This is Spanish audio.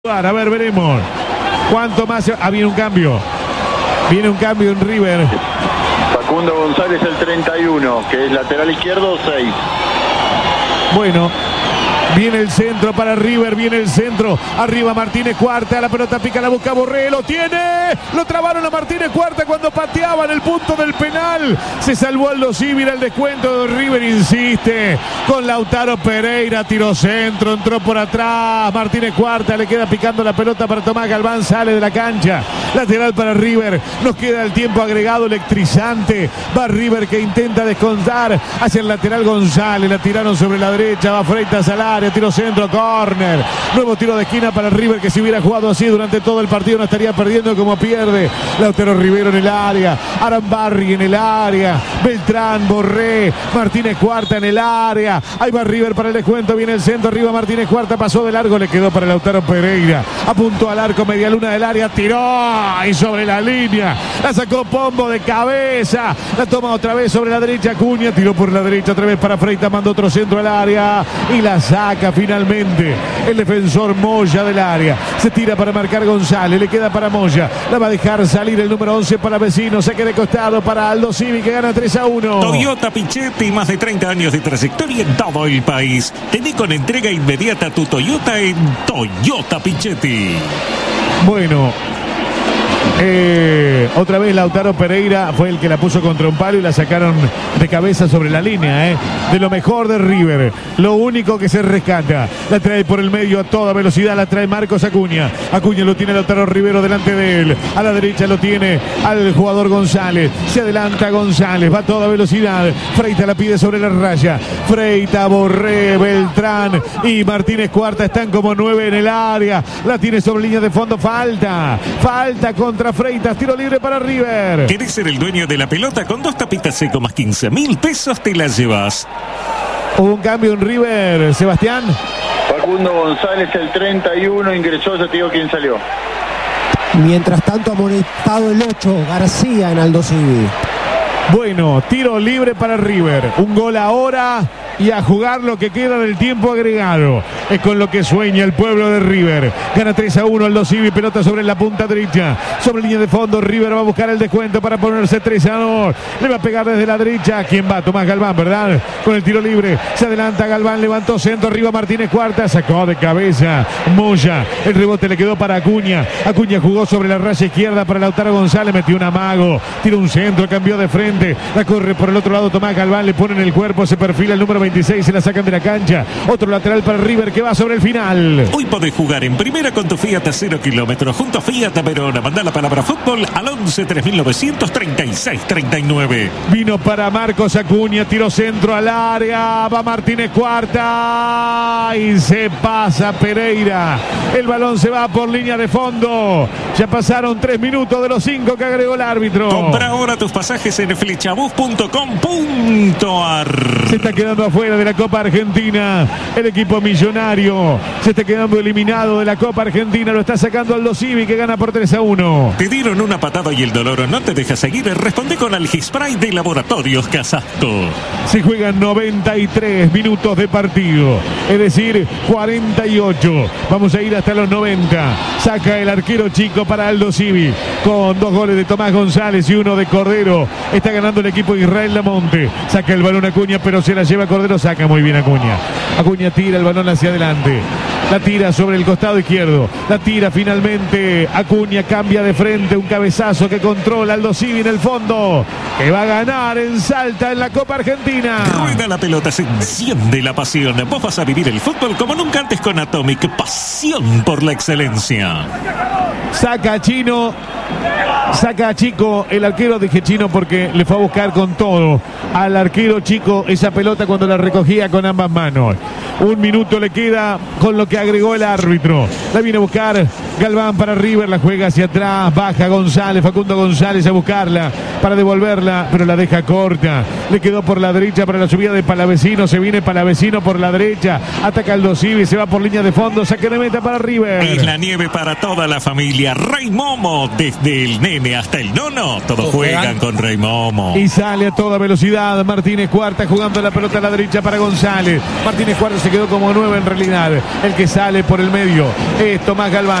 A ver, veremos cuánto más. Viene un cambio. Viene un cambio en River. Facundo González, el 31, que es lateral izquierdo, 6. Bueno, viene el centro para River, viene el centro. Arriba Martínez Cuarta, la pelota pica, la busca Borré, lo tiene. Lo trabaron a Martínez Cuarta cuando pateaba en el punto del penal. Se salvó Aldo Civi, el descuento de River, insiste. Con Lautaro Pereira, tiró centro, entró por atrás. Martínez Cuarta le queda picando la pelota para Tomás Galván, sale de la cancha. Lateral para River, nos queda el tiempo agregado electrizante. Va River que intenta descontar hacia el lateral González, la tiraron sobre la derecha, va Freitas al área, tiro centro, córner. Nuevo tiro de esquina para River, que si hubiera jugado así durante todo el partido no estaría perdiendo como pierde. Lautaro Rivero en el área, Arambarri en el área, Beltrán, Borré, Martínez Cuarta en el área. Ahí va River para el descuento, viene el centro, arriba Martínez Cuarta, pasó de largo, le quedó para Lautaro Pereira. Apuntó al arco, media luna del área, tiró y sobre la línea. La sacó Pombo de cabeza, la toma otra vez sobre la derecha, Acuña, tiró por la derecha otra vez para Freitas, mandó otro centro al área y la saca finalmente el defensor Moya del área. Se tira para marcar González, le queda para Moya, la va a dejar salir el número 11 para Vecino, saque de costado para Aldo Civi, que gana 3-1. Toyota Pichetti, más de 30 años de trayectoria en todo el país. Tené con entrega inmediata tu Toyota en Toyota Pichetti. Bueno, otra vez Lautaro Pereira fue el que la puso contra un palo y la sacaron de cabeza sobre la línea, de lo mejor de River, lo único que se rescata. La trae por el medio a toda velocidad, la trae Marcos Acuña. Acuña lo tiene Lautaro Rivero delante de él, a la derecha lo tiene al jugador González, se adelanta González, va a toda velocidad. Freitas la pide sobre la raya, Freitas, Borré, Beltrán y Martínez Cuarta están como 9 en el área, la tiene sobre línea de fondo, falta contra Freitas, tiro libre para River. ¿Querés ser el dueño de la pelota? Con 2 tapitas seco más 15.000 pesos te las llevas. Hubo un cambio en River, Sebastián. Facundo González, el 31, ingresó, ya te digo quién salió. Mientras tanto, amonestado el 8, García en Aldo Civi. Bueno, tiro libre para River. Un gol ahora y a jugar lo que queda del tiempo agregado. Es con lo que sueña el pueblo de River. Gana 3-1 Aldo Civi, pelota sobre la punta derecha. Sobre línea de fondo, River va a buscar el descuento para ponerse 3-2. Le va a pegar desde la derecha. ¿Quién va? Tomás Galván, ¿verdad? Con el tiro libre. Se adelanta Galván, levantó centro, arriba Martínez Cuarta. Sacó de cabeza Moya. El rebote le quedó para Acuña. Acuña jugó sobre la raya izquierda para Lautaro González. Metió un amago. Tiró un centro, cambió de frente. La corre por el otro lado Tomás Galván. Le ponen el cuerpo, se perfila el número 26. Se la sacan de la cancha. Otro lateral para River que va sobre el final. Hoy podés jugar en primera con tu Fiat a 0 kilómetros junto a Fiat Verona. Mandá la palabra fútbol al 11 3936 39. Vino para Marcos Acuña, tiró centro al área, va Martínez Cuarta y se pasa Pereira. El balón se va por línea de fondo. Ya pasaron 3 minutos de los 5 que agregó el árbitro. Compra ahora tus pasajes en flechabus.com.ar. Se está quedando afuera de la Copa Argentina el equipo millonario. Se está quedando eliminado de la Copa Argentina. Lo está sacando Aldo Civi, que gana por 3-1. Te dieron una patada y el dolor no te deja seguir. Responde con Algispray de Laboratorios Casasco. Se juegan 93 minutos de partido, es decir, 48. Vamos a ir hasta los 90. Saca el arquero chico para Aldo Civi, con 2 goles de Tomás González y 1 de Cordero. Está ganando el equipo Israel Lamonte. Saca el balón Acuña, pero se la lleva Cordero. Saca muy bien Acuña. Acuña tira el balón hacia adelante. La tira sobre el costado izquierdo. La tira finalmente. Acuña cambia de frente. Un cabezazo que controla Aldo Civi en el fondo. Que va a ganar en Salta en la Copa Argentina. Rueda la pelota, se enciende la pasión. Vos vas a vivir el fútbol como nunca antes con Atomic. Pasión por la excelencia. Saca a Chino. Saca a Chico, el arquero, dije Chino porque le fue a buscar con todo al arquero Chico esa pelota cuando la recogía con ambas manos. 1 minuto le queda con lo que agregó el árbitro. La viene a buscar Galván para River, la juega hacia atrás, baja González, Facundo González a buscarla para devolverla, pero la deja corta. Le quedó por la derecha para la subida de Palavecino, se viene Palavecino por la derecha, ataca Aldo Civi, se va por línea de fondo, saque de meta para River. Es la nieve para toda la familia. familia Rey Momo. Desde el nene hasta el nono, todos juegan con Rey Momo. Y sale a toda velocidad Martínez Cuarta jugando la pelota a la derecha para González. Martínez Cuarta se quedó como 9 en realidad. El que sale por el medio es Tomás Galván.